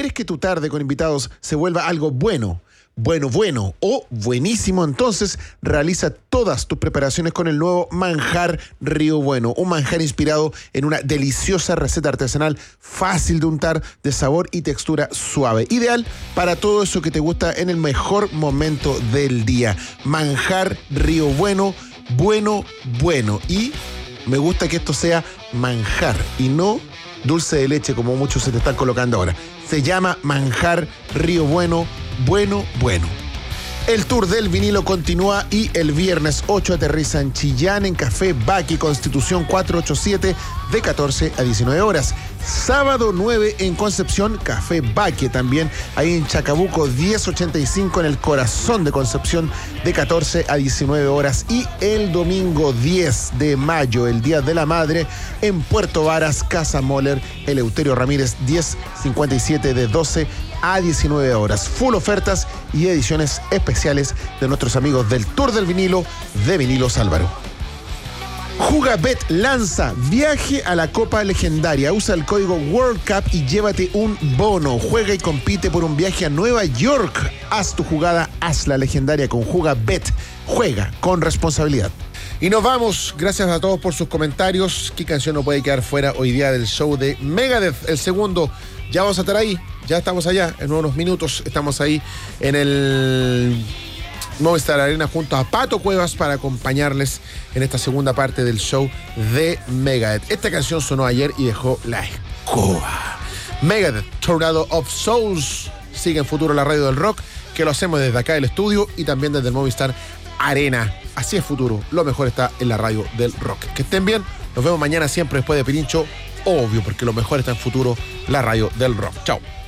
¿Quieres que tu tarde con invitados se vuelva algo bueno o buenísimo? Entonces realiza todas tus preparaciones con el nuevo manjar Río Bueno, un manjar inspirado en una deliciosa receta artesanal, fácil de untar, de sabor y textura suave, ideal para todo eso que te gusta en el mejor momento del día. Manjar Río Bueno, bueno, y me gusta que esto sea manjar y no dulce de leche como muchos se te están colocando ahora. Se llama manjar Río Bueno, bueno. El tour del vinilo continúa y el viernes 8 aterriza en Chillán en Café Baki, Constitución 487, de 14 a 19 horas. Sábado 9 en Concepción, Café Baki también, ahí en Chacabuco 1085 en el corazón de Concepción, de 14 a 19 horas. Y el domingo 10 de mayo, el Día de la Madre, en Puerto Varas, Casa Moller, Eleuterio Ramírez 1057, de 12 a 19 horas. Full ofertas y ediciones especiales de nuestros amigos del Tour del Vinilo de Vinilos Álvaro. Jugabet lanza viaje a la Copa Legendaria. Usa el código World Cup y llévate un bono. Juega y compite por un viaje a Nueva York. Haz tu jugada, hazla legendaria con Jugabet. Juega con responsabilidad. Y nos vamos. Gracias a todos por sus comentarios. ¿Qué canción no puede quedar fuera hoy día del show de Megadeth? El segundo. Ya vamos a estar ahí. Ya estamos allá. En unos minutos estamos ahí en el Movistar Arena junto a Pato Cuevas para acompañarles en esta segunda parte del show de Megadeth. Esta canción sonó ayer y dejó la escoba. Megadeth, Tornado of Souls. Sigue en Futuro la radio del rock, que lo hacemos desde acá del estudio y también desde el Movistar Arena. Así es Futuro. Lo mejor está en la radio del rock. Que estén bien. Nos vemos mañana siempre después de Pirincho. Obvio, porque lo mejor está en Futuro, la radio del rock. Chao.